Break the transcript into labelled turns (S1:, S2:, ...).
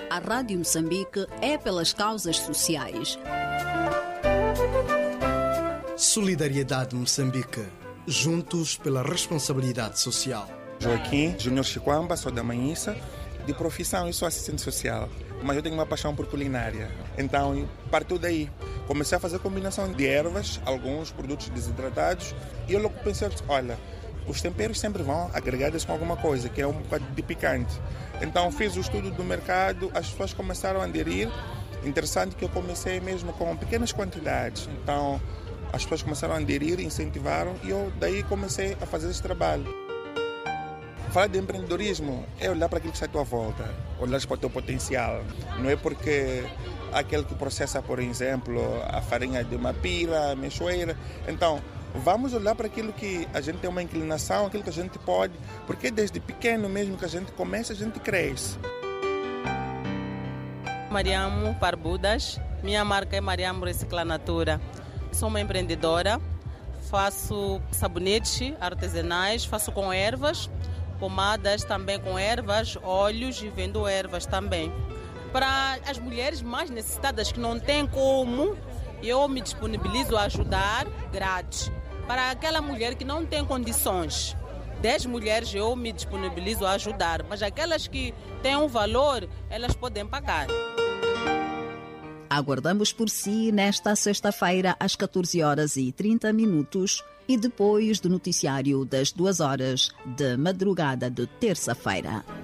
S1: A Rádio Moçambique é pelas causas sociais.
S2: Solidariedade Moçambique. Juntos pela responsabilidade social.
S3: Joaquim Júnior Chiquamba, sou da Manhissa. De profissão, eu sou assistente social, mas eu tenho uma paixão por culinária. Então, partiu daí. Comecei a fazer combinação de ervas, alguns produtos desidratados, e eu logo pensei, olha, os temperos sempre vão agregados com alguma coisa, que é um bocado de picante. Então, fiz o estudo do mercado, as pessoas começaram a aderir. Interessante que eu comecei mesmo com pequenas quantidades. Então, as pessoas começaram a aderir, incentivaram, e eu daí comecei a fazer esse trabalho. Falar de empreendedorismo é olhar para aquilo que está à tua volta, olhar para o teu potencial. Não é porque aquele que processa, por exemplo, a farinha de uma pira, mexoeira. Então, vamos olhar para aquilo que a gente tem uma inclinação, aquilo que a gente pode, porque desde pequeno mesmo que a gente começa, a gente cresce.
S4: Mariamo Parbudas, minha marca é Mariamo Recicla Natura. Sou uma empreendedora, faço sabonetes artesanais, faço com ervas, pomadas também com ervas, óleos e vendo ervas também. Para as mulheres mais necessitadas que não têm como, eu me disponibilizo a ajudar grátis. Para aquela mulher que não tem condições, 10 mulheres eu me disponibilizo a ajudar, mas aquelas que têm um valor, elas podem pagar.
S1: Aguardamos por si nesta sexta-feira às 14h30 e depois do noticiário das 2 horas de madrugada de terça-feira.